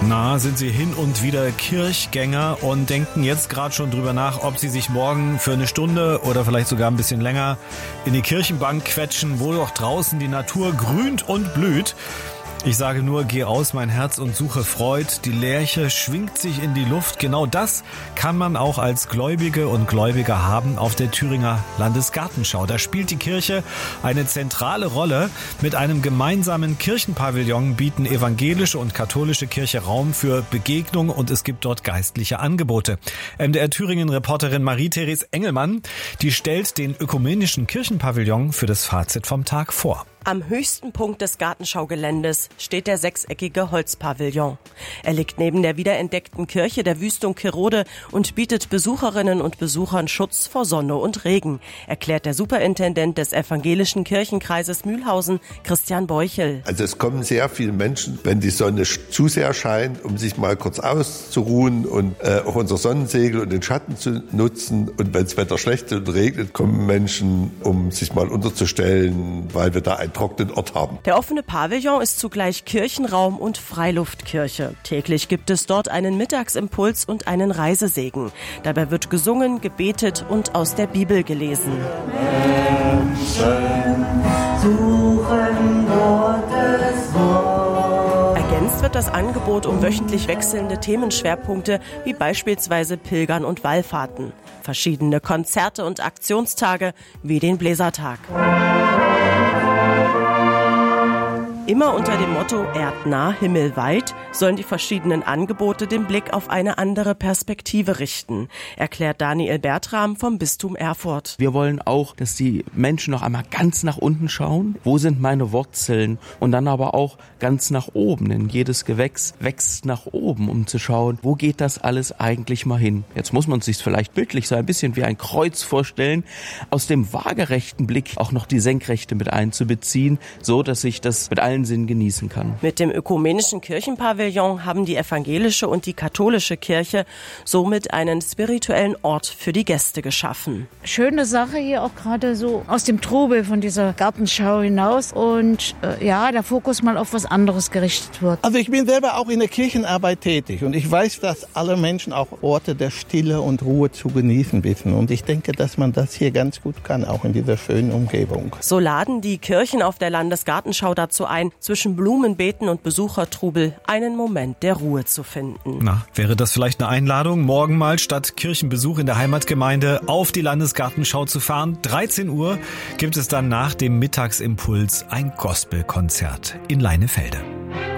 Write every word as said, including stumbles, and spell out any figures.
Na, sind Sie hin und wieder Kirchgänger und denken jetzt gerade schon drüber nach, ob Sie sich morgen für eine Stunde oder vielleicht sogar ein bisschen länger in die Kirchenbank quetschen, wo doch draußen die Natur grünt und blüht. Ich sage nur, geh aus, mein Herz, und suche Freud. Die Lerche schwingt sich in die Luft. Genau das kann man auch als Gläubige und Gläubiger haben auf der Thüringer Landesgartenschau. Da spielt die Kirche eine zentrale Rolle. Mit einem gemeinsamen Kirchenpavillon bieten evangelische und katholische Kirche Raum für Begegnung und es gibt dort geistliche Angebote. M D R Thüringen-Reporterin Marie-Therese Engelmann, die stellt den ökumenischen Kirchenpavillon für das Fazit vom Tag vor. Am höchsten Punkt des Gartenschaugeländes steht der sechseckige Holzpavillon. Er liegt neben der wiederentdeckten Kirche der Wüstung Kirode und bietet Besucherinnen und Besuchern Schutz vor Sonne und Regen, erklärt der Superintendent des evangelischen Kirchenkreises Mühlhausen, Christian Beuchel. Also es kommen sehr viele Menschen, wenn die Sonne zu sehr scheint, um sich mal kurz auszuruhen und äh, auch unser Sonnensegel und den Schatten zu nutzen. Und wenn das Wetter schlecht ist und regnet, kommen Menschen, um sich mal unterzustellen, weil wir da ein trockenen Ort haben. Der offene Pavillon ist zugleich Kirchenraum und Freiluftkirche. Täglich gibt es dort einen Mittagsimpuls und einen Reisesegen. Dabei wird gesungen, gebetet und aus der Bibel gelesen. Menschen suchen Gottes Wort. Ergänzt wird das Angebot um wöchentlich wechselnde Themenschwerpunkte wie beispielsweise Pilgern und Wallfahrten. Verschiedene Konzerte und Aktionstage wie den Bläsertag. Immer unter dem Motto Erdnah, himmelweit sollen die verschiedenen Angebote den Blick auf eine andere Perspektive richten, erklärt Daniel Bertram vom Bistum Erfurt. Wir wollen auch, dass die Menschen noch einmal ganz nach unten schauen. Wo sind meine Wurzeln? Und dann aber auch ganz nach oben, denn jedes Gewächs wächst nach oben, um zu schauen, wo geht das alles eigentlich mal hin? Jetzt muss man sich vielleicht bildlich so ein bisschen wie ein Kreuz vorstellen, aus dem waagerechten Blick auch noch die Senkrechte mit einzubeziehen, so dass sich das mit allen Sinn genießen kann. Mit dem ökumenischen Kirchenpavillon haben die evangelische und die katholische Kirche somit einen spirituellen Ort für die Gäste geschaffen. Schöne Sache hier auch gerade so aus dem Trubel von dieser Gartenschau hinaus und äh, ja, der Fokus mal auf was anderes gerichtet wird. Also ich bin selber auch in der Kirchenarbeit tätig und ich weiß, dass alle Menschen auch Orte der Stille und Ruhe zu genießen wissen und ich denke, dass man das hier ganz gut kann, auch in dieser schönen Umgebung. So laden die Kirchen auf der Landesgartenschau dazu ein, zwischen Blumenbeeten und Besuchertrubel einen Moment der Ruhe zu finden. Na, wäre das vielleicht eine Einladung, morgen mal statt Kirchenbesuch in der Heimatgemeinde auf die Landesgartenschau zu fahren? dreizehn Uhr gibt es dann nach dem Mittagsimpuls ein Gospelkonzert in Leinefelde.